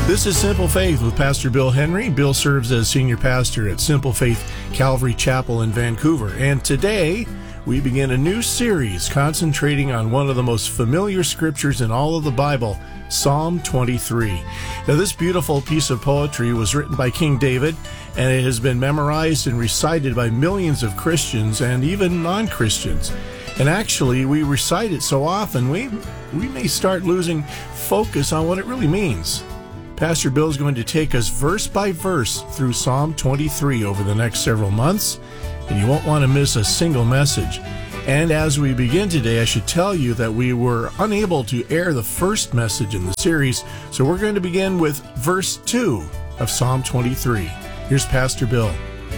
This is Simple Faith with Pastor Bill Henry. Bill serves as senior pastor at Simple Faith Calvary Chapel in Vancouver. And today, we begin a new series concentrating on one of the most familiar scriptures in all of the Bible, Psalm 23. Now, this beautiful piece of poetry was written by King David, and it has been memorized and recited by millions of Christians and even non-Christians. And actually, we recite it so often, we may start losing focus on what it really means. Pastor Bill is going to take us verse by verse through Psalm 23 over the next several months, and you won't want to miss a single message. And as we begin today, I should tell you that we were unable to air the first message in the series, so we're going to begin with verse 2 of Psalm 23. Here's Pastor Bill.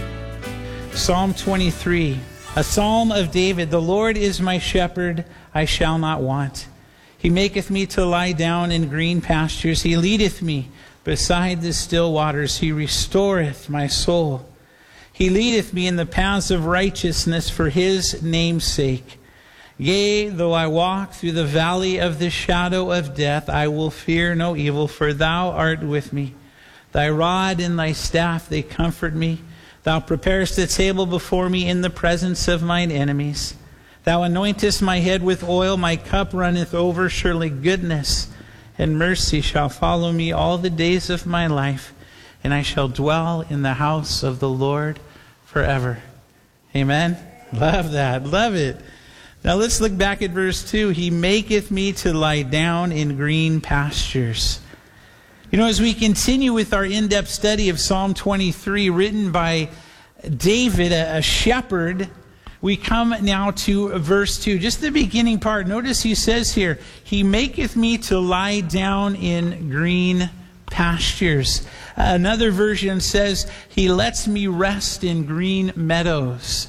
Psalm 23, a psalm of David. The Lord is my shepherd, I shall not want. He maketh me to lie down in green pastures. He leadeth me beside the still waters. He restoreth my soul. He leadeth me in the paths of righteousness for his name's sake. Yea, though I walk through the valley of the shadow of death, I will fear no evil, for thou art with me. Thy rod and thy staff, they comfort me. Thou preparest a table before me in the presence of mine enemies. Thou anointest my head with oil, my cup runneth over. Surely goodness and mercy shall follow me all the days of my life, and I shall dwell in the house of the Lord forever. Amen? Love that. Love it. Now let's look back at verse 2. He maketh me to lie down in green pastures. You know, as we continue with our in-depth study of Psalm 23, written by David, a shepherd, we come now to verse 2, just the beginning part. Notice he says here, He maketh me to lie down in green pastures. Another version says, He lets me rest in green meadows.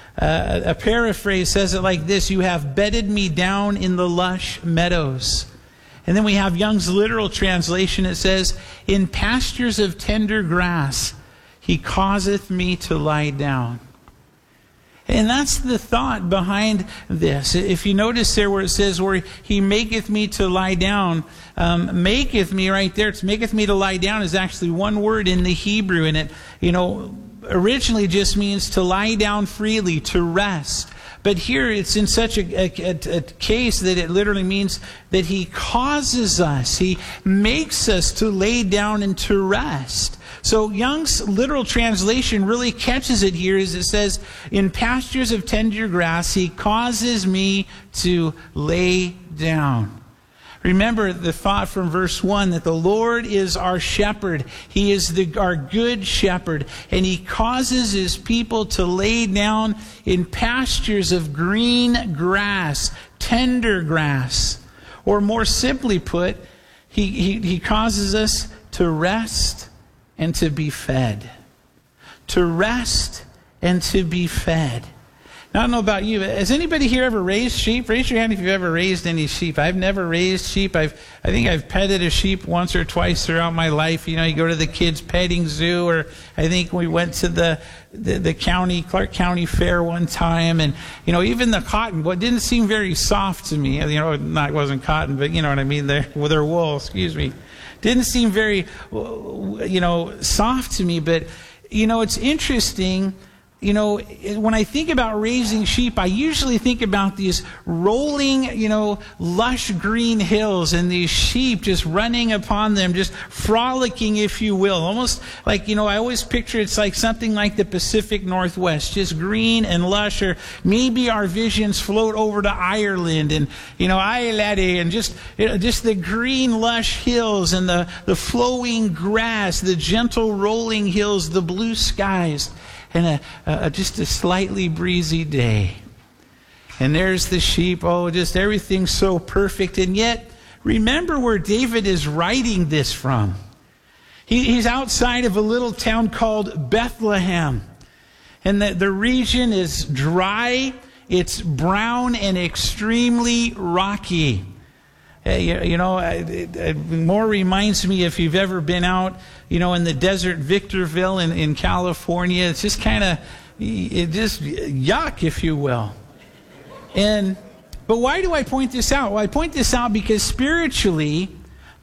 A paraphrase says it like this, You have bedded me down in the lush meadows. And then we have Young's literal translation. It says, In pastures of tender grass, He causeth me to lie down. And that's the thought behind this. If you notice there where it says where He maketh me to lie down, maketh me right there, it's maketh me to lie down is actually one word in the Hebrew. And it, originally just means to lie down freely, to rest. But here it's in such a case that it literally means that He causes us, He makes us to lay down and to rest. So Young's literal translation really catches it here as it says, In pastures of tender grass, He causes me to lay down. Remember the thought from verse 1 that the Lord is our shepherd. He is our good shepherd. And He causes His people to lay down in pastures of green grass, tender grass. Or more simply put, He causes us to rest and to be fed. To rest and to be fed. Now, I don't know about you, but has anybody here ever raised sheep? Raise your hand if you've ever raised any sheep. I've never raised sheep. I think I've petted a sheep once or twice throughout my life. You go to the kids' petting zoo, or I think we went to the Clark County Fair one time, and even the cotton. What didn't seem very soft to me. It wasn't cotton, but you know what I mean. Their wool. Excuse me. Didn't seem very, soft to me. But it's interesting. When I think about raising sheep, I usually think about these rolling, lush green hills and these sheep just running upon them, just frolicking, if you will. Almost like, I always picture it's like something like the Pacific Northwest, just green and lush, or maybe our visions float over to Ireland and, Ireland, and just the green lush hills and the flowing grass, the gentle rolling hills, the blue skies. And just a slightly breezy day. And there's the sheep. Oh, just everything's so perfect. And yet, remember where David is writing this from. He's outside of a little town called Bethlehem. And the region is dry, it's brown, and extremely rocky. It more reminds me, if you've ever been out, in the desert Victorville in California. It's just just yuck, if you will. But why do I point this out? Well, I point this out because spiritually,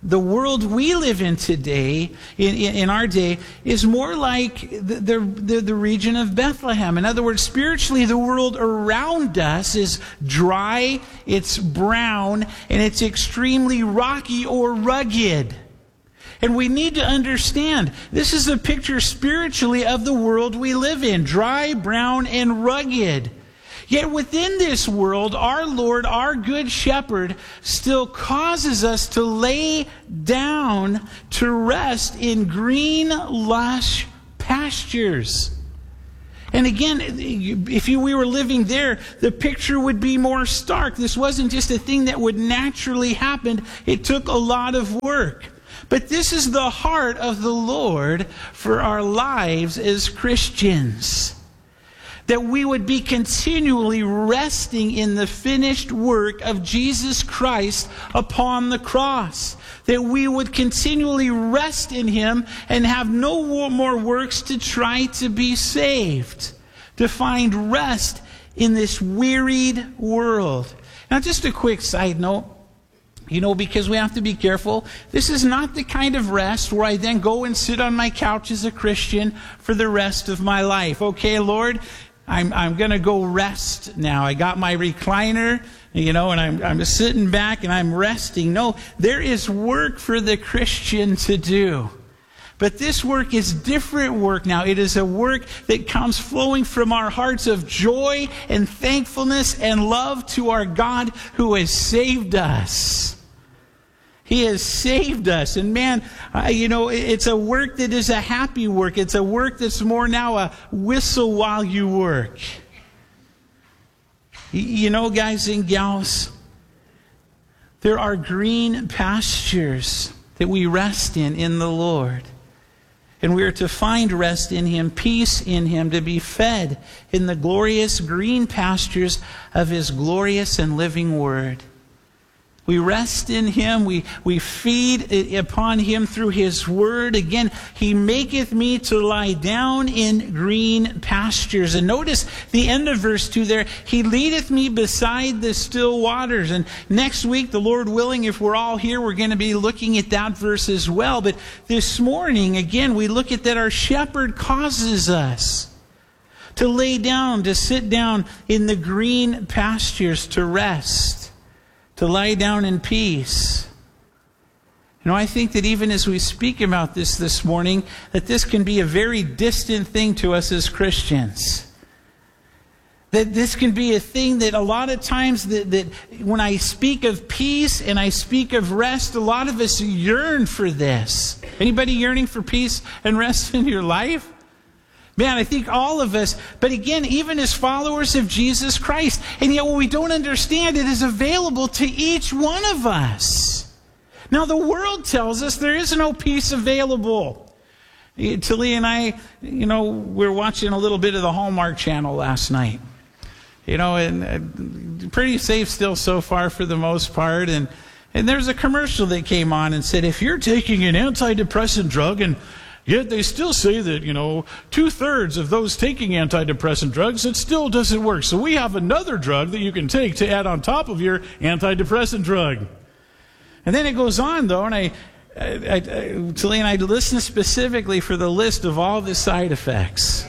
the world we live in today, in our day, is more like the region of Bethlehem. In other words, spiritually, the world around us is dry, it's brown, and it's extremely rocky or rugged. And we need to understand, this is a picture spiritually of the world we live in, dry, brown, and rugged. Yet within this world, our Lord, our good shepherd, still causes us to lay down to rest in green, lush pastures. And again, if we were living there, the picture would be more stark. This wasn't just a thing that would naturally happen. It took a lot of work. But this is the heart of the Lord for our lives as Christians. That we would be continually resting in the finished work of Jesus Christ upon the cross. That we would continually rest in Him and have no more works to try to be saved. To find rest in this wearied world. Now, just a quick side note. Because we have to be careful. This is not the kind of rest where I then go and sit on my couch as a Christian for the rest of my life. Okay, Lord, I'm going to go rest now. I got my recliner, and I'm just sitting back and I'm resting. No, there is work for the Christian to do. But this work is different work now. It is a work that comes flowing from our hearts of joy and thankfulness and love to our God who has saved us. He has saved us. And man, it's a work that is a happy work. It's a work that's more now a whistle while you work. Guys and gals, there are green pastures that we rest in the Lord. And we are to find rest in Him, peace in Him, to be fed in the glorious green pastures of His glorious and living Word. We rest in Him. We feed upon Him through His Word. Again, He maketh me to lie down in green pastures. And notice the end of verse 2 there. He leadeth me beside the still waters. And next week, the Lord willing, if we're all here, we're going to be looking at that verse as well. But this morning, again, we look at that our shepherd causes us to lay down, to sit down in the green pastures, to rest. To lie down in peace. I think that even as we speak about this morning, that this can be a very distant thing to us as Christians. That this can be a thing that a lot of times that when I speak of peace and I speak of rest, a lot of us yearn for this. Anybody yearning for peace and rest in your life? Man, I think all of us, but again, even as followers of Jesus Christ, and yet what we don't understand, it is available to each one of us. Now, the world tells us there is no peace available. Tilly and I, we were watching a little bit of the Hallmark Channel last night. And pretty safe still so far for the most part. And there's a commercial that came on and said, if you're taking an antidepressant drug and yet they still say that, 2/3 of those taking antidepressant drugs, it still doesn't work. So we have another drug that you can take to add on top of your antidepressant drug. And then it goes on, though, and Tilly and I listened specifically for the list of all the side effects.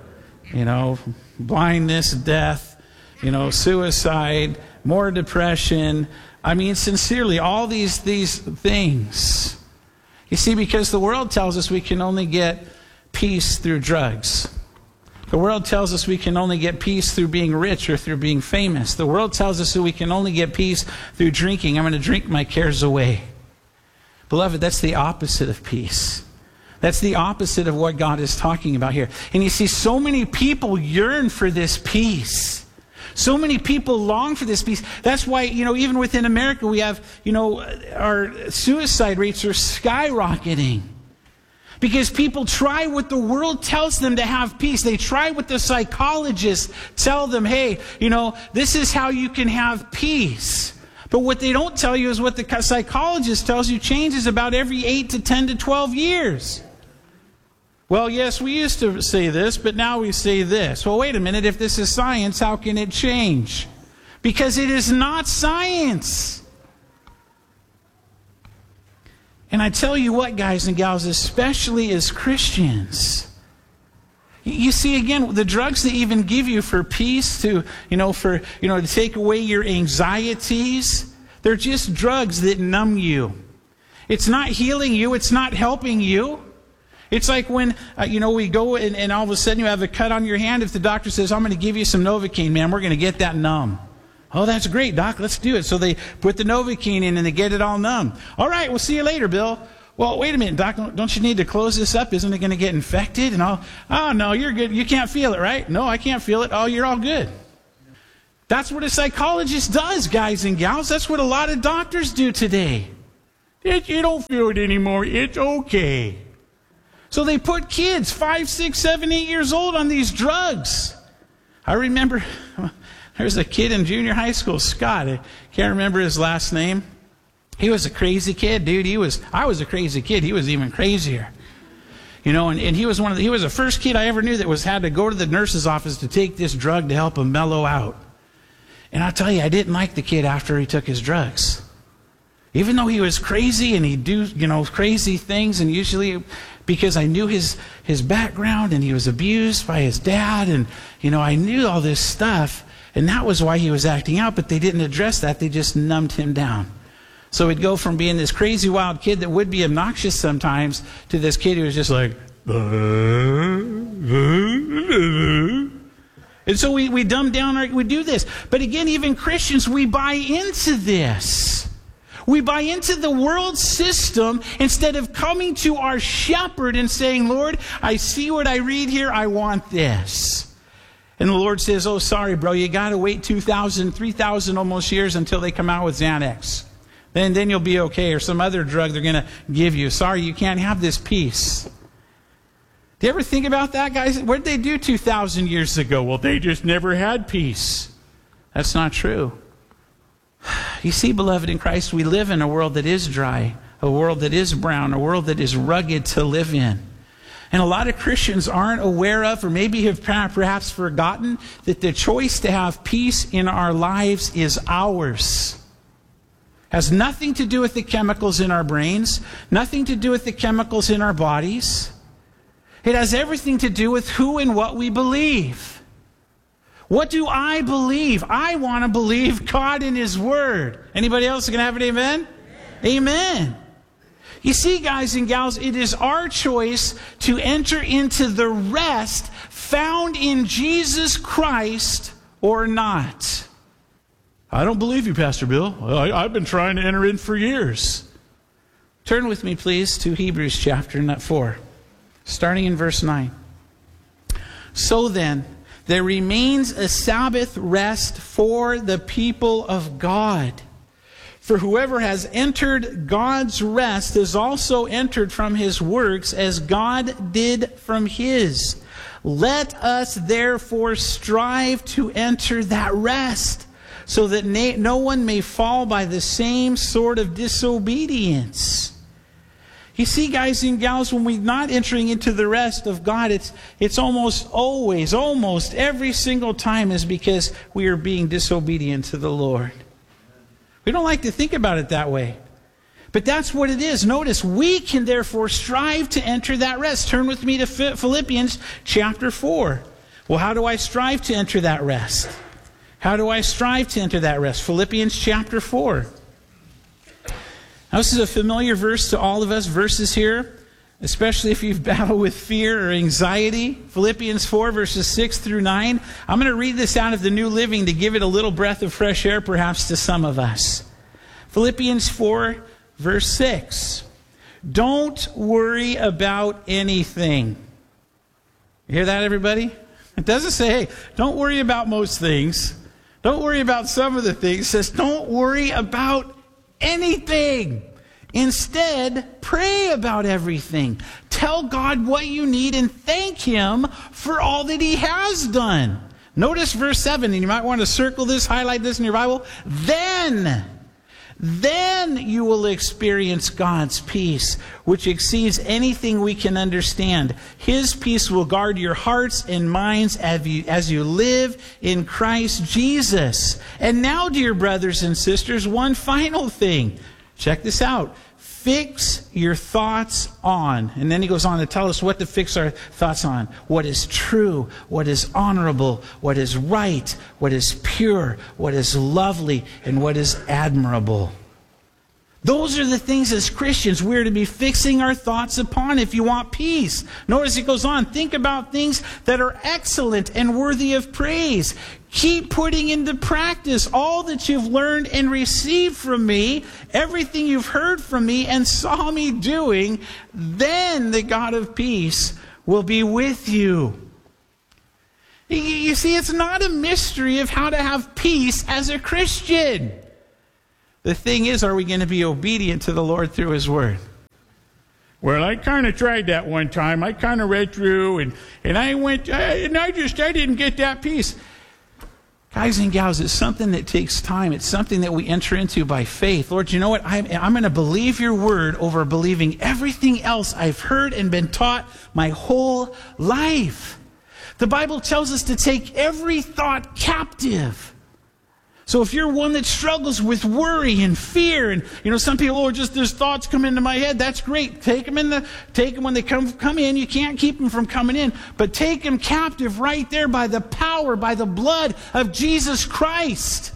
Blindness, death, suicide, more depression. I mean, sincerely, all these things. You see, because the world tells us we can only get peace through drugs. The world tells us we can only get peace through being rich or through being famous. The world tells us that we can only get peace through drinking. I'm going to drink my cares away. Beloved, that's the opposite of peace. That's the opposite of what God is talking about here. And you see, so many people yearn for this peace. So many people long for this peace. That's why, even within America, we have, our suicide rates are skyrocketing. Because people try what the world tells them to have peace. They try what the psychologists tell them, hey, this is how you can have peace. But what they don't tell you is what the psychologist tells you changes about every 8 to 10 to 12 years. Well, yes, we used to say this, but now we say this. Well, wait a minute. If this is science, how can it change? Because it is not science. And I tell you what, guys and gals, especially as Christians, you see, again, the drugs they even give you for peace, to take away your anxieties, they're just drugs that numb you. It's not healing you. It's not helping you. It's like when, we go and all of a sudden you have a cut on your hand. If the doctor says, I'm going to give you some Novocaine, man, we're going to get that numb. Oh, that's great, Doc. Let's do it. So they put the Novocaine in and they get it all numb. All right, we'll see you later, Bill. Well, wait a minute, Doc. Don't you need to close this up? Isn't it going to get infected? And oh, no, you're good. You can't feel it, right? No, I can't feel it. Oh, you're all good. That's what a psychologist does, guys and gals. That's what a lot of doctors do today. You don't feel it anymore. It's okay. So they put kids 5, 6, 7, 8 years old on these drugs. I remember there's a kid in junior high school, Scott. I can't remember his last name. He was a crazy kid, dude. I was a crazy kid. He was even crazier. And he was he was the first kid I ever knew that had to go to the nurse's office to take this drug to help him mellow out. And I'll tell you, I didn't like the kid after he took his drugs. Even though he was crazy and he'd do, crazy things, and usually because I knew his background and he was abused by his dad, and, I knew all this stuff, and that was why he was acting out, but they didn't address that. They just numbed him down. So he'd go from being this crazy, wild kid that would be obnoxious sometimes to this kid who was just like, and so we dumb down, we do this. But again, even Christians, we buy into this. We buy into the world system instead of coming to our shepherd and saying, Lord, I see what I read here. I want this. And the Lord says, oh, sorry, bro. You got to wait 2,000, 3,000 almost years until they come out with Xanax. Then you'll be okay, or some other drug they're going to give you. Sorry, you can't have this peace. Do you ever think about that, guys? What did they do 2,000 years ago? Well, they just never had peace. That's not true. You see, beloved in Christ, we live in a world that is dry, a world that is brown, a world that is rugged to live in. And a lot of Christians aren't aware of, or maybe have perhaps forgotten, that the choice to have peace in our lives is ours. Has nothing to do with the chemicals in our brains, nothing to do with the chemicals in our bodies. It has everything to do with who and what we believe. What do I believe? I want to believe God in His Word. Anybody else going to have an amen? Amen. You see, guys and gals, it is our choice to enter into the rest found in Jesus Christ or not. I don't believe you, Pastor Bill. I've been trying to enter in for years. Turn with me, please, to Hebrews chapter 4, starting in verse 9. So then, there remains a Sabbath rest for the people of God. For whoever has entered God's rest has also entered from his works as God did from his. Let us therefore strive to enter that rest, so that no one may fall by the same sort of disobedience. You see, guys and gals, when we're not entering into the rest of God, it's almost every single time is because we are being disobedient to the Lord. We don't like to think about it that way. But that's what it is. Notice, we can therefore strive to enter that rest. Turn with me to Philippians chapter 4. Well, how do I strive to enter that rest? How do I strive to enter that rest? Philippians chapter 4. Now, this is a familiar verse to all of us, verses here, especially if you've battled with fear or anxiety. Philippians 4, verses 6 through 9. I'm going to read this out of the New Living to give it a little breath of fresh air, perhaps, to some of us. Philippians 4, verse 6. Don't worry about anything. You hear that, everybody? It doesn't say, hey, don't worry about most things. Don't worry about some of the things. It says, don't worry about anything. Instead, pray about everything. Tell God what you need and thank Him for all that He has done. Notice verse 7, and you might want to circle this, highlight this in your Bible. Then you will experience God's peace, which exceeds anything we can understand. His peace will guard your hearts and minds as you live in Christ Jesus. And now, dear brothers and sisters, one final thing. Check this out. fix your thoughts on. And then he goes on to tell us what to fix our thoughts on. What is true, what is honorable, what is right, what is pure, what is lovely, and what is admirable. Those are the things as Christians we're to be fixing our thoughts upon if you want peace. Notice it goes on, think about things that are excellent and worthy of praise. Keep putting into practice all that you've learned and received from me, everything you've heard from me and saw me doing. Then the God of peace will be with you. You see, it's not a mystery of how to have peace as a Christian. The thing is, are we going to be obedient to the Lord through His Word? Well, I kind of tried that one time. I kind of read through and I didn't get that peace. Guys and gals, it's something that takes time. It's something that we enter into by faith. Lord, you know what? I'm going to believe your word over believing everything else I've heard and been taught my whole life. The Bible tells us to take every thought captive. So if you're one that struggles with worry and fear, and some people, just there's thoughts come into my head, that's great. Take them when they come in. You can't keep them from coming in, but take them captive right there by the power, by the blood of Jesus Christ.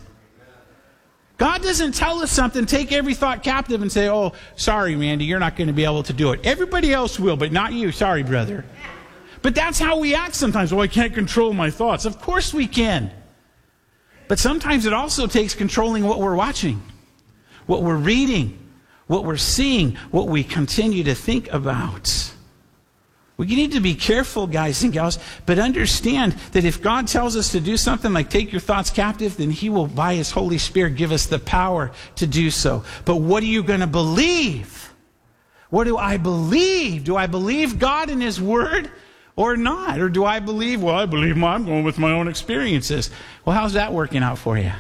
God doesn't tell us something, take every thought captive and say, oh, sorry, Mandy, you're not going to be able to do it. Everybody else will, but not you. Sorry, brother. But that's how we act sometimes. Oh, I can't control my thoughts. Of course we can. But sometimes it also takes controlling what we're watching, what we're reading, what we're seeing, what we continue to think about. We need to be careful, guys and gals, but understand that if God tells us to do something like take your thoughts captive, then He will, by His Holy Spirit, give us the power to do so. But what are you going to believe? What do I believe? Do I believe God and His Word? Or not? Or do I believe, I believe I'm going with my own experiences. Well, how's that working out for you?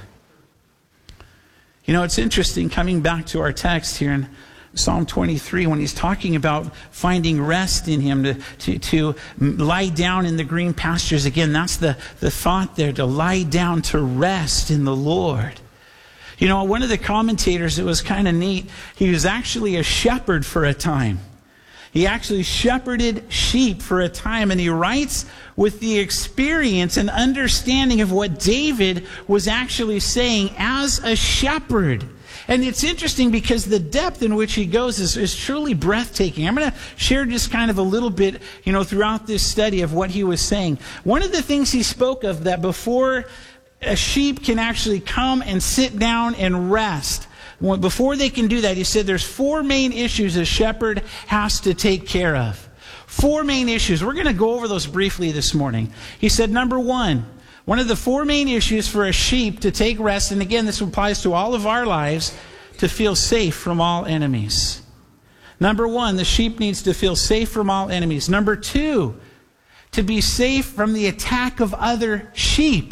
It's interesting coming back to our text here in Psalm 23 when he's talking about finding rest in Him, to lie down in the green pastures. Again, that's the thought there, to lie down to rest in the Lord. One of the commentators, it was kind of neat, he was actually a shepherd for a time. He actually shepherded sheep for a time, and he writes with the experience and understanding of what David was actually saying as a shepherd. And it's interesting because the depth in which he goes is truly breathtaking. I'm going to share just kind of a little bit, throughout this study of what he was saying. One of the things he spoke of, that before a sheep can actually come and sit down and rest, before they can do that, he said there's 4 main issues a shepherd has to take care of. 4 main issues. We're going to go over those briefly this morning. He said, number 1, one of the 4 main issues for a sheep to take rest, and again, this applies to all of our lives, to feel safe from all enemies. Number 1, the sheep needs to feel safe from all enemies. Number 2, to be safe from the attack of other sheep.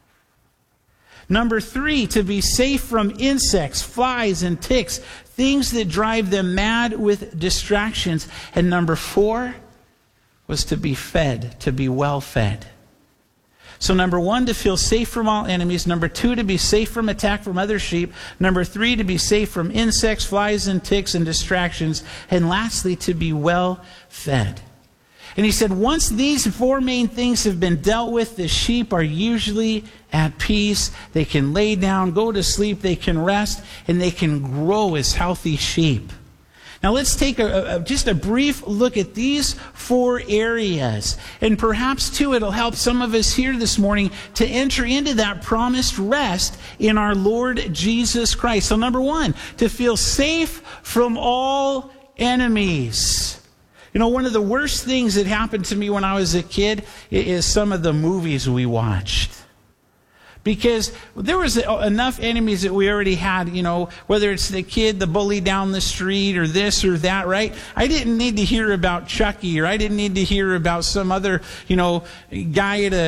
Number 3, to be safe from insects, flies, and ticks, things that drive them mad with distractions. And number 4 was to be fed, to be well fed. So number 1, to feel safe from all enemies. Number 2, to be safe from attack from other sheep. Number 3, to be safe from insects, flies, and ticks, and distractions. And lastly, to be well fed. And he said, once these 4 main things have been dealt with, the sheep are usually at peace. They can lay down, go to sleep, they can rest, and they can grow as healthy sheep. Now let's take just a brief look at these 4 areas. And perhaps, too, it'll help some of us here this morning to enter into that promised rest in our Lord Jesus Christ. So number 1, to feel safe from all enemies. One of the worst things that happened to me when I was a kid is some of the movies we watched. Because there was enough enemies that we already had, whether it's the kid, the bully down the street, or this or that, right? I didn't need to hear about Chucky, or I didn't need to hear about some other, guy at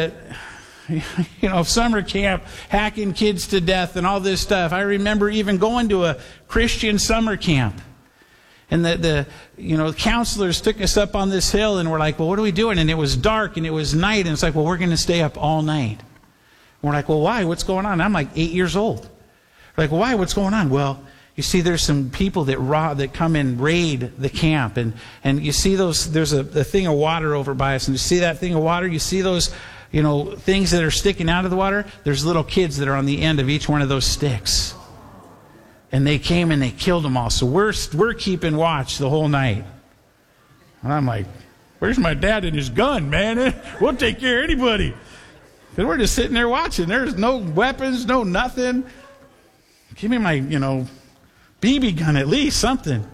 a summer camp hacking kids to death and all this stuff. I remember even going to a Christian summer camp. And the counselors took us up on this hill, and we're like, well, what are we doing? And it was dark and it was night, and it's like, well, we're going to stay up all night. And we're like, well, why? What's going on? And I'm like 8 years old. We're like, well, why? What's going on? Well, you see there's some people that come and raid the camp, and you see there's a thing of water over by us, and you see that thing of water, you see those, things that are sticking out of the water. There's little kids that are on the end of each one of those sticks. And they came and they killed them all. So we're keeping watch the whole night. And I'm like, where's my dad and his gun, man? We'll take care of anybody. And we're just sitting there watching. There's no weapons, no nothing. Give me my, BB gun at least, something.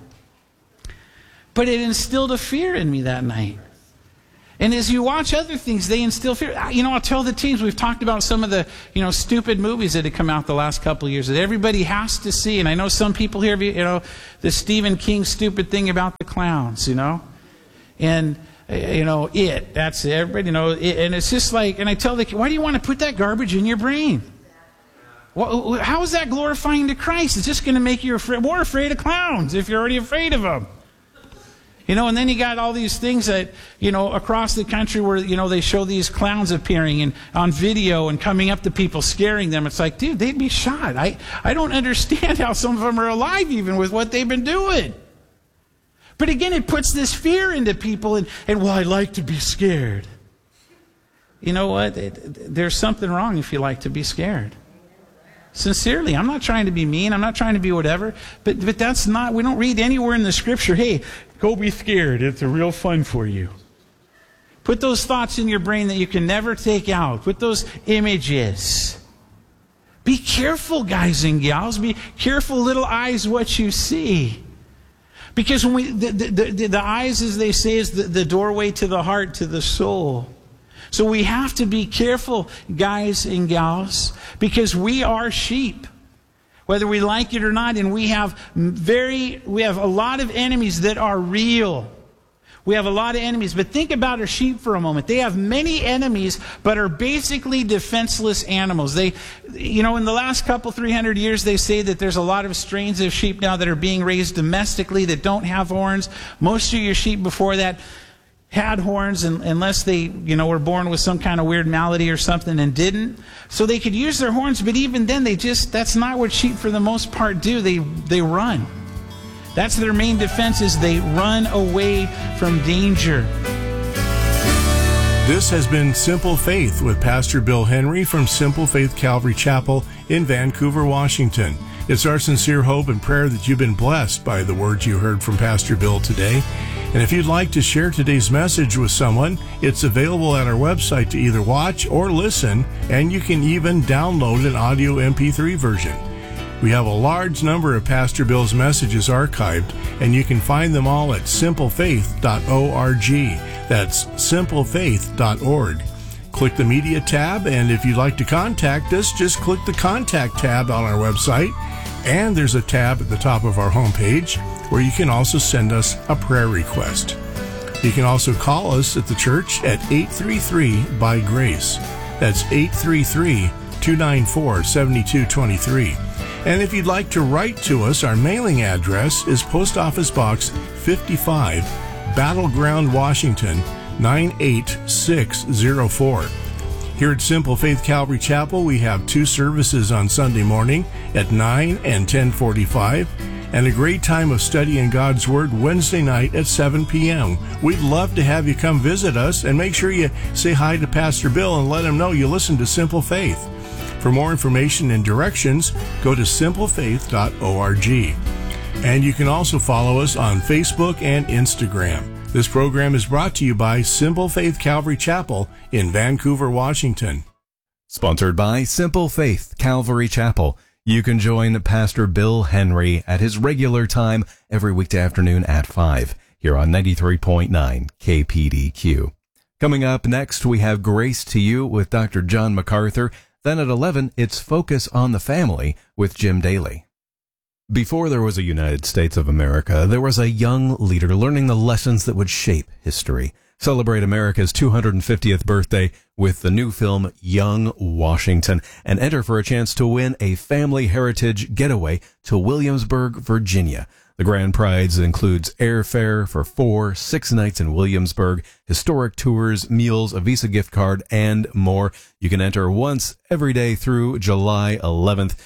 But it instilled a fear in me that night. And as you watch other things, they instill fear. I'll tell the teams, we've talked about some of the, stupid movies that have come out the last couple of years that everybody has to see. And I know some people here, the Stephen King stupid thing about the clowns, And, that's it. Everybody, and it's just like, and I tell the kid, why do you want to put that garbage in your brain? Well, how is that glorifying to Christ? It's just going to make you more afraid of clowns if you're already afraid of them. And then you got all these things that, across the country where, they show these clowns appearing and on video and coming up to people, scaring them. It's like, dude, they'd be shot. I don't understand how some of them are alive even with what they've been doing. But again, it puts this fear into people and I like to be scared. You know what? There's something wrong if you like to be scared. Sincerely, I'm not trying to be mean. I'm not trying to be whatever. But that's not, we don't read anywhere in the scripture, hey, go be scared. It's a real fun for you. Put those thoughts in your brain that you can never take out. Put those images. Be careful, guys and gals. Be careful, little eyes, what you see. Because when the eyes, as they say, is the doorway to the heart, to the soul. So we have to be careful, guys and gals, because we are sheep, whether we like it or not, and we have a lot of enemies that are real. We have a lot of enemies, but think about our sheep for a moment. They have many enemies, but are basically defenseless animals. They, in the last 300 years, they say that there's a lot of strains of sheep now that are being raised domestically that don't have horns. Most of your sheep before that had horns, unless they, were born with some kind of weird malady or something and didn't. So they could use their horns, but even then that's not what sheep for the most part do. They run. That's their main defense, is they run away from danger. This has been Simple Faith with Pastor Bill Henry from Simple Faith Calvary Chapel in Vancouver, Washington. It's our sincere hope and prayer that you've been blessed by the words you heard from Pastor Bill today. And if you'd like to share today's message with someone, it's available at our website to either watch or listen, and you can even download an audio MP3 version. We have a large number of Pastor Bill's messages archived, and you can find them all at simplefaith.org. That's simplefaith.org. Click the media tab, and if you'd like to contact us, just click the contact tab on our website, and there's a tab at the top of our homepage where you can also send us a prayer request. You can also call us at the church at 833-BY-GRACE. That's 833-294-7223. And if you'd like to write to us, our mailing address is Post Office Box 55, Battleground, Washington, 98604. Here at Simple Faith Calvary Chapel, we have 2 services on Sunday morning at 9 and 10:45, and a great time of studying God's Word Wednesday night at 7 p.m. We'd love to have you come visit us, and make sure you say hi to Pastor Bill and let him know you listen to Simple Faith. For more information and directions, go to simplefaith.org. And you can also follow us on Facebook and Instagram. This program is brought to you by Simple Faith Calvary Chapel in Vancouver, Washington. Sponsored by Simple Faith Calvary Chapel. You can join Pastor Bill Henry at his regular time every weekday afternoon at 5 here on 93.9 KPDQ. Coming up next, we have Grace to You with Dr. John MacArthur. Then at 11, it's Focus on the Family with Jim Daly. Before there was a United States of America, there was a young leader learning the lessons that would shape history. Celebrate America's 250th birthday with the new film Young Washington and enter for a chance to win a family heritage getaway to Williamsburg, Virginia. The grand prize includes airfare for 4-6 nights in Williamsburg, historic tours, meals, a Visa gift card, and more. You can enter once every day through July 11th.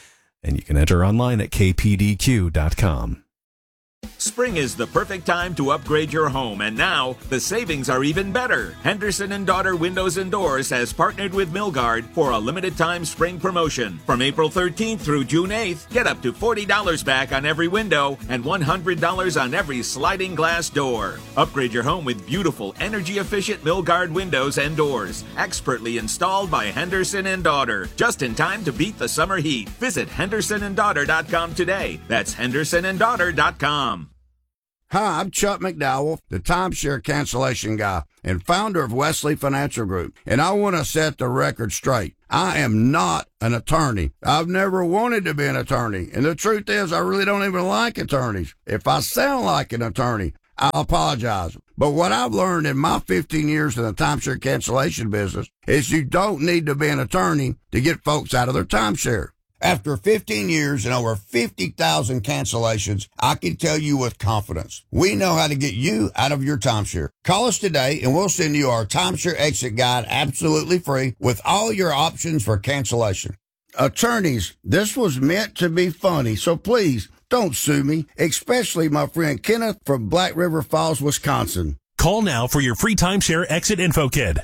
And you can enter online at kpdq.com. Spring is the perfect time to upgrade your home, and now the savings are even better. Henderson & Daughter Windows and Doors has partnered with Milgard for a limited-time spring promotion. From April 13th through June 8th, get up to $40 back on every window and $100 on every sliding glass door. Upgrade your home with beautiful, energy-efficient Milgard windows and doors, expertly installed by Henderson & Daughter, just in time to beat the summer heat. Visit hendersonanddaughter.com today. That's hendersonanddaughter.com. Hi, I'm Chuck McDowell, the timeshare cancellation guy and founder of Wesley Financial Group, and I want to set the record straight. I am not an attorney. I've never wanted to be an attorney, and the truth is I really don't even like attorneys. If I sound like an attorney, I apologize. But what I've learned in my 15 years in the timeshare cancellation business is you don't need to be an attorney to get folks out of their timeshare. After 15 years and over 50,000 cancellations, I can tell you with confidence, we know how to get you out of your timeshare. Call us today and we'll send you our timeshare exit guide absolutely free with all your options for cancellation. Attorneys, this was meant to be funny, so please don't sue me, especially my friend Kenneth from Black River Falls, Wisconsin. Call now for your free timeshare exit info kit.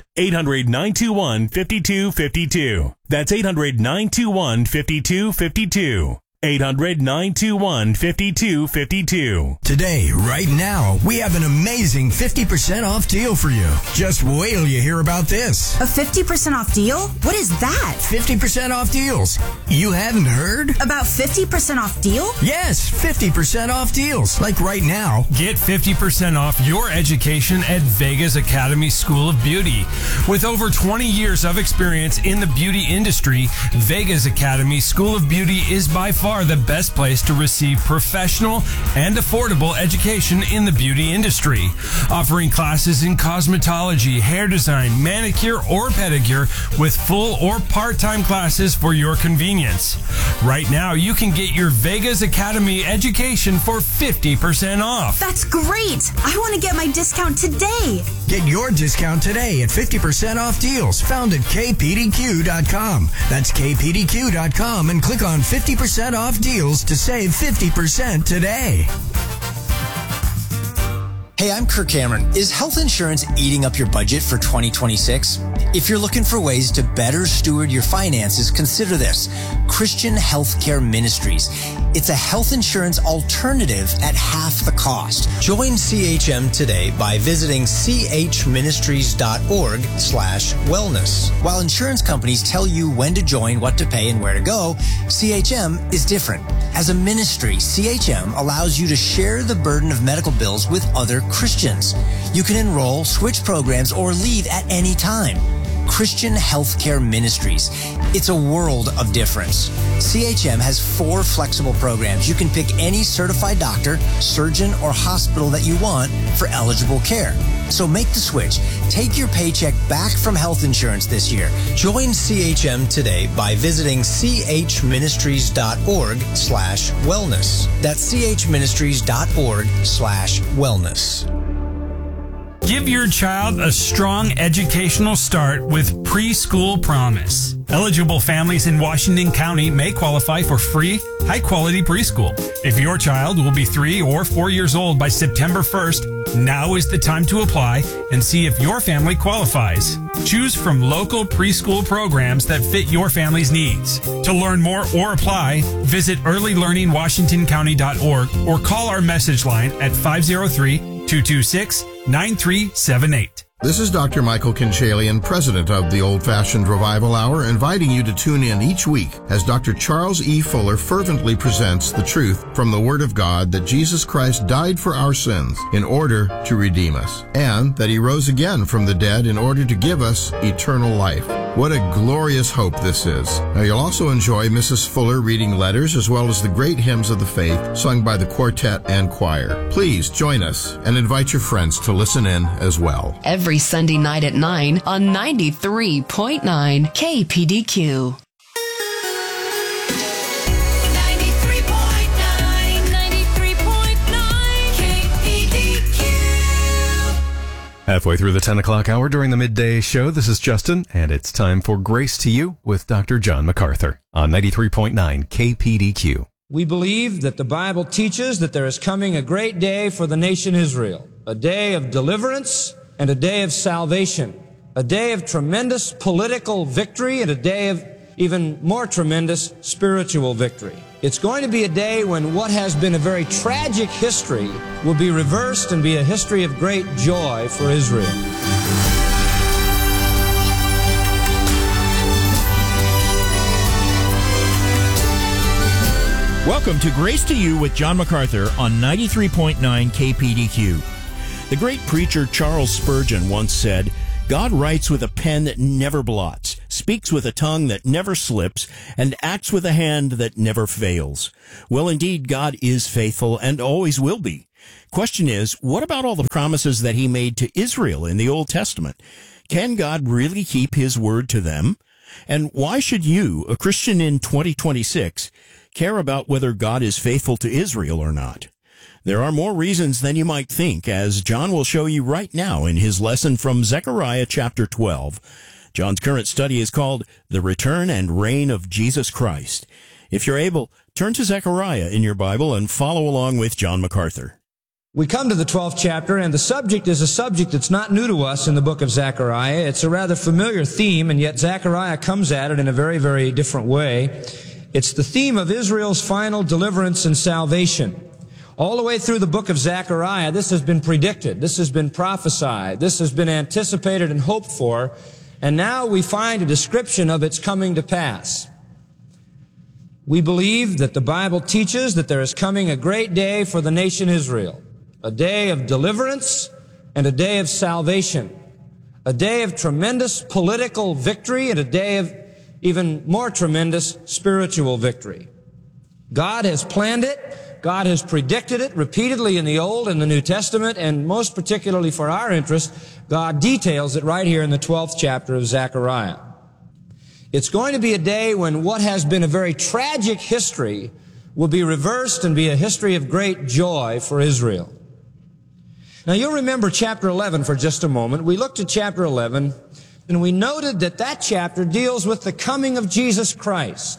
800-921-5252. That's 800-921-5252. 800-921-5252. Today, right now, we have an amazing 50% off deal for you. Just wait till you hear about this. A 50% off deal? What is that? 50% off deals. You haven't heard? About 50% off deal? Yes, 50% off deals. Like right now. Get 50% off your education at Vegas Academy School of Beauty. With over 20 years of experience in the beauty industry, Vegas Academy School of Beauty is by far the best place to receive professional and affordable education in the beauty industry. Offering classes in cosmetology, hair design, manicure, or pedicure with full or part-time classes for your convenience. Right now, you can get your Vegas Academy education for 50% off. That's great! I want to get my discount today. Get your discount today at 50% off deals found at kpdq.com. That's kpdq.com and click on 50% off deals to save 50% today. Hey, I'm Kirk Cameron. Is health insurance eating up your budget for 2026? If you're looking for ways to better steward your finances, consider this: Christian Healthcare Ministries. It's a health insurance alternative at half the cost. Join CHM today by visiting chministries.org/wellness. While insurance companies tell you when to join, what to pay, and where to go, CHM is different. As a ministry, CHM allows you to share the burden of medical bills with other Christians. You can enroll, switch programs, or leave at any time. Christian Healthcare Ministries. It's a world of difference. CHM has 4 flexible programs. You can pick any certified doctor, surgeon, or hospital that you want for eligible care. So make the switch. Take your paycheck back from health insurance this year. Join CHM today by visiting chministries.org/wellness. That's chministries.org/wellness. Give your child a strong educational start with Preschool Promise. Eligible families in Washington County may qualify for free, high-quality preschool. If your child will be 3 or 4 years old by September 1st, now is the time to apply and see if your family qualifies. Choose from local preschool programs that fit your family's needs. To learn more or apply, visit earlylearningwashingtoncounty.org or call our message line at 503-226-9378. This is Dr. Michael Kinchalian, president of the Old Fashioned Revival Hour, inviting you to tune in each week as Dr. Charles E. Fuller fervently presents the truth from the Word of God that Jesus Christ died for our sins in order to redeem us, and that He rose again from the dead in order to give us eternal life. What a glorious hope this is. Now, you'll also enjoy Mrs. Fuller reading letters as well as the great hymns of the faith sung by the quartet and choir. Please join us and invite your friends to listen in as well. Every Sunday night at 9 on 93.9 KPDQ. Halfway through the 10 o'clock hour during the midday show, this is Justin, and it's time for Grace to You with Dr. John MacArthur on 93.9 KPDQ. We believe that the Bible teaches that there is coming a great day for the nation Israel, a day of deliverance and a day of salvation, a day of tremendous political victory and a day of even more tremendous spiritual victory. It's going to be a day when what has been a very tragic history will be reversed and be a history of great joy for Israel. Welcome to Grace to You with John MacArthur on 93.9 KPDQ. The great preacher Charles Spurgeon once said, "God writes with a pen that never blots, speaks with a tongue that never slips, and acts with a hand that never fails." Well, indeed, God is faithful and always will be. Question is, what about all the promises that he made to Israel in the Old Testament? Can God really keep his word to them? And why should you, a Christian in 2026, care about whether God is faithful to Israel or not? There are more reasons than you might think, as John will show you right now in his lesson from Zechariah chapter 12. John's current study is called The Return and Reign of Jesus Christ. If you're able, turn to Zechariah in your Bible and follow along with John MacArthur. We come to the 12th chapter, and the subject is a subject that's not new to us in the book of Zechariah. It's a rather familiar theme, and yet Zechariah comes at it in a very, very different way. It's the theme of Israel's final deliverance and salvation. All the way through the book of Zechariah, this has been predicted, this has been prophesied, this has been anticipated and hoped for, and now we find a description of its coming to pass. We believe that the Bible teaches that there is coming a great day for the nation Israel, a day of deliverance and a day of salvation, a day of tremendous political victory and a day of even more tremendous spiritual victory. God has planned it. God has predicted it repeatedly in the Old and the New Testament, and most particularly for our interest, God details it right here in the 12th chapter of Zechariah. It's going to be a day when what has been a very tragic history will be reversed and be a history of great joy for Israel. Now you'll remember chapter 11 for just a moment. We looked at chapter 11, and we noted that that chapter deals with the coming of Jesus Christ.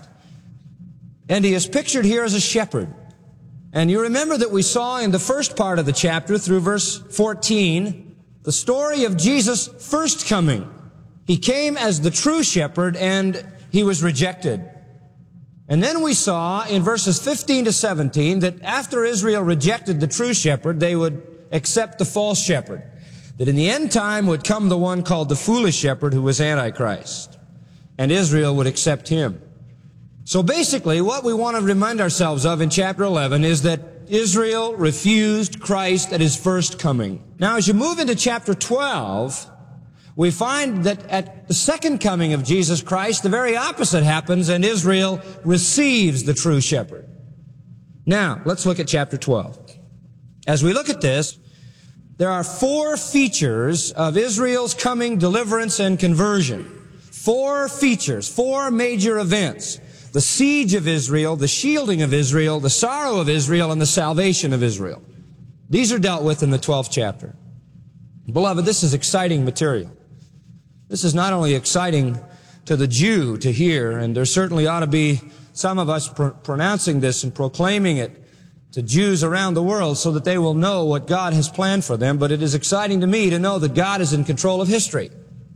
And he is pictured here as a shepherd. And you remember that we saw in the first part of the chapter through verse 14, the story of Jesus' first coming. He came as the true shepherd and he was rejected. And then we saw in verses 15 to 17 that after Israel rejected the true shepherd, they would accept the false shepherd. That in the end time would come the one called the foolish shepherd, who was Antichrist. And Israel would accept him. So basically, what we want to remind ourselves of in chapter 11 is that Israel refused Christ at his first coming. Now, as you move into chapter 12, we find that at the second coming of Jesus Christ, the very opposite happens, and Israel receives the true shepherd. Now, let's look at chapter 12. As we look at this, there are four features of Israel's coming deliverance and conversion. Four features, four major events. The siege of Israel, the shielding of Israel, the sorrow of Israel, and the salvation of Israel. These are dealt with in the 12th chapter. Beloved, this is exciting material. This is not only exciting to the Jew to hear, and there certainly ought to be some of us pronouncing this and proclaiming it to Jews around the world so that they will know what God has planned for them, but it is exciting to me to know that God is in control of history.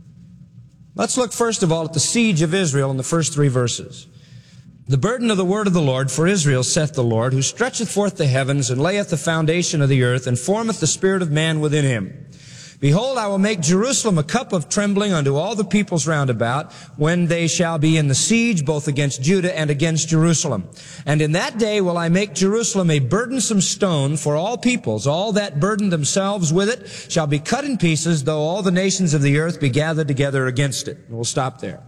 Let's look first of all at the siege of Israel in the first three verses. The burden of the word of the Lord for Israel saith the Lord, who stretcheth forth the heavens, and layeth the foundation of the earth, and formeth the spirit of man within him. Behold, I will make Jerusalem a cup of trembling unto all the peoples round about, when they shall be in the siege, both against Judah and against Jerusalem. And in that day will I make Jerusalem a burdensome stone for all peoples. All that burden themselves with it shall be cut in pieces, though all the nations of the earth be gathered together against it. And we'll stop there.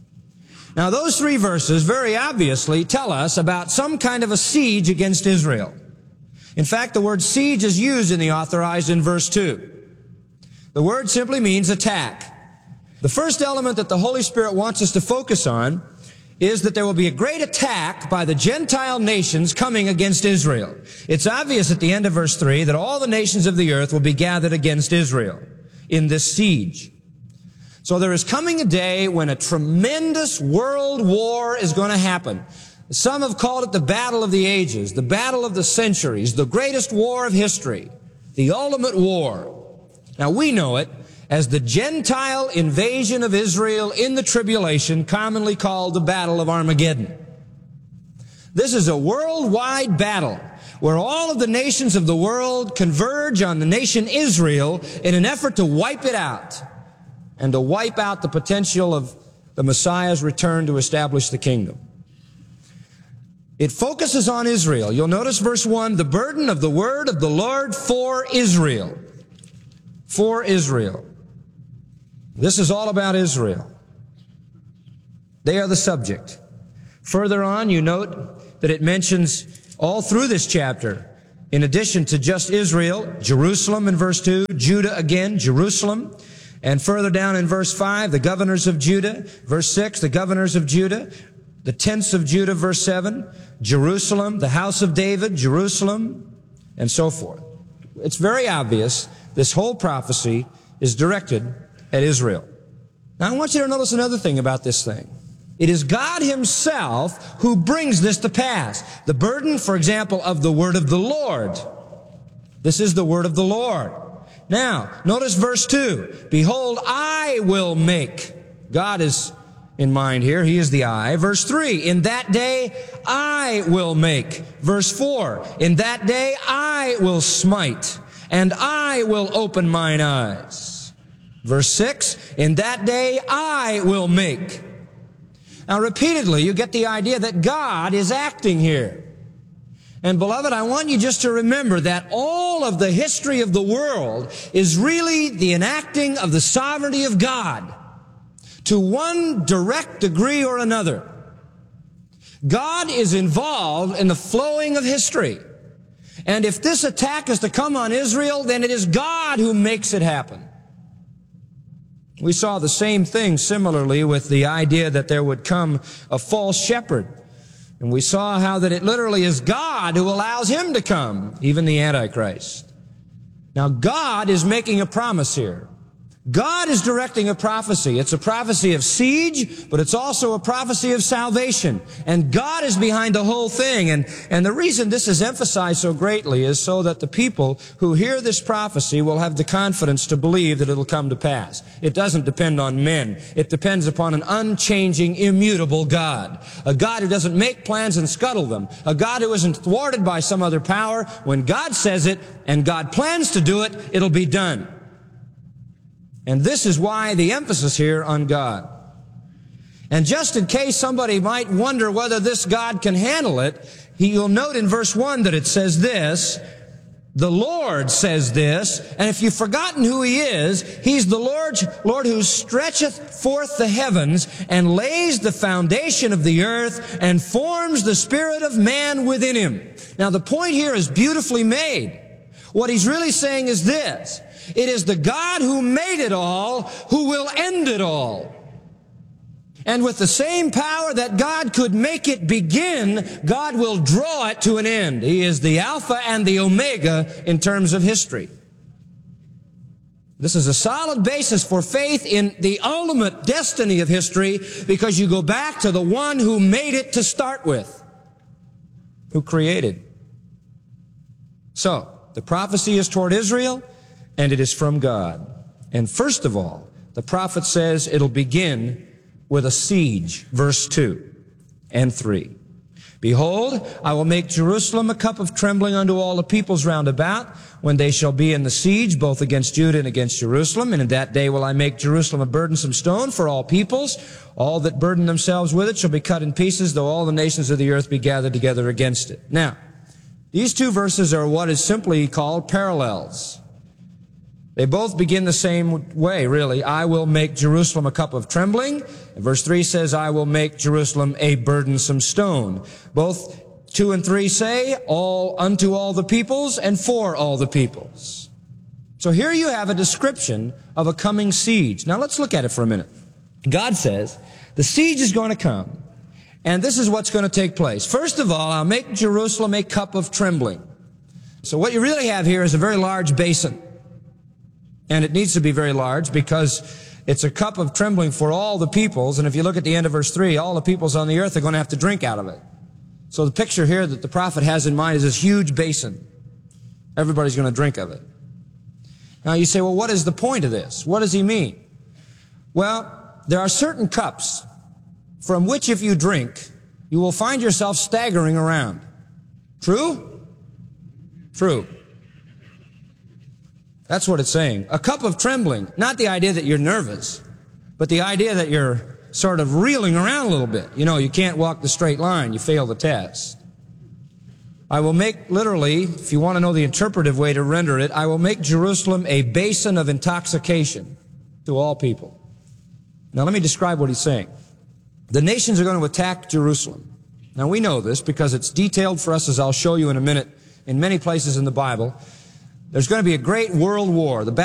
Now, those three verses very obviously tell us about some kind of a siege against Israel. In fact, the word siege is used in the authorized in verse 2. The word simply means attack. The first element that the Holy Spirit wants us to focus on is that there will be a great attack by the Gentile nations coming against Israel. It's obvious at the end of verse 3 that all the nations of the earth will be gathered against Israel. in this siege. So there is coming a day when a tremendous world war is going to happen. Some have called it the battle of the ages, the battle of the centuries, the greatest war of history, the ultimate war. Now we know it as the Gentile invasion of Israel in the tribulation, commonly called the Battle of Armageddon. This is a worldwide battle where all of the nations of the world converge on the nation Israel in an effort to wipe it out and to wipe out the potential of the Messiah's return to establish the kingdom. It focuses on Israel. You'll notice verse 1, the burden of the word of the Lord for Israel. For Israel. This is all about Israel. They are the subject. Further on, you note that it mentions all through this chapter, in addition to just Israel, Jerusalem in verse 2, Judah again, Jerusalem. And further down in verse 5, the governors of Judah. Verse 6, the governors of Judah. The tents of Judah, verse 7. Jerusalem, the house of David, Jerusalem, and so forth. It's very obvious this whole prophecy is directed at Israel. Now I want you to notice another thing about this thing. It is God himself who brings this to pass. The burden, for example, of the word of the Lord. This is the word of the Lord. Now, notice verse 2. Behold, I will make. God is in mind here. He is the I. Verse 3. In that day, I will make. Verse 4. In that day, I will smite, and I will open mine eyes. Verse 6. In that day, I will make. Now, repeatedly, you get the idea that God is acting here. And beloved, I want you just to remember that all of the history of the world is really the enacting of the sovereignty of God to one direct degree or another. God is involved in the flowing of history. And if this attack is to come on Israel, then it is God who makes it happen. We saw the same thing similarly with the idea that there would come a false shepherd. And we saw how that it literally is God who allows him to come, even the Antichrist. Now God is making a promise here. God is directing a prophecy. It's a prophecy of siege, but it's also a prophecy of salvation. And God is behind the whole thing. And the reason this is emphasized so greatly is so that the people who hear this prophecy will have the confidence to believe that it'll come to pass. It doesn't depend on men. It depends upon an unchanging, immutable God. A God who doesn't make plans and scuttle them. A God who isn't thwarted by some other power. When God says it and God plans to do it, it'll be done. And this is why the emphasis here on God. And just in case somebody might wonder whether this God can handle it, you'll note in verse 1 that it says this, the Lord says this, and if you've forgotten who He is, He's the Lord who stretcheth forth the heavens and lays the foundation of the earth and forms the spirit of man within him. Now the point here is beautifully made. What he's really saying is this. It is the God who made it all who will end it all. And with the same power that God could make it begin, God will draw it to an end. He is the Alpha and the Omega in terms of history. This is a solid basis for faith in the ultimate destiny of history because you go back to the one who made it to start with, who created. So, the prophecy is toward Israel, and it is from God. And first of all, the prophet says it'll begin with a siege, verse 2 and 3. Behold, I will make Jerusalem a cup of trembling unto all the peoples round about, when they shall be in the siege, both against Judah and against Jerusalem. And in that day will I make Jerusalem a burdensome stone for all peoples. All that burden themselves with it shall be cut in pieces, though all the nations of the earth be gathered together against it. Now, these two verses are what is simply called parallels. They both begin the same way, really. I will make Jerusalem a cup of trembling. And verse 3 says, I will make Jerusalem a burdensome stone. Both 2 and 3 say, all unto all the peoples and for all the peoples. So here you have a description of a coming siege. Now let's look at it for a minute. God says, the siege is going to come. And this is what's going to take place. First of all, I'll make Jerusalem a cup of trembling. So what you really have here is a very large basin. And it needs to be very large because it's a cup of trembling for all the peoples. And if you look at the end of verse 3, all the peoples on the earth are going to have to drink out of it. So the picture here that the prophet has in mind is this huge basin. Everybody's going to drink of it. Now you say, well, what is the point of this? What does he mean? Well, there are certain cups from which if you drink, you will find yourself staggering around. True? True. That's what it's saying. A cup of trembling. Not the idea that you're nervous, but the idea that you're sort of reeling around a little bit. You know, you can't walk the straight line. You fail the test. I will make, literally, if you want to know the interpretive way to render it, I will make Jerusalem a basin of intoxication to all people. Now let me describe what he's saying. The nations are going to attack Jerusalem. Now we know this because it's detailed for us, as I'll show you in a minute, in many places in the Bible. There's going to be a great world war. The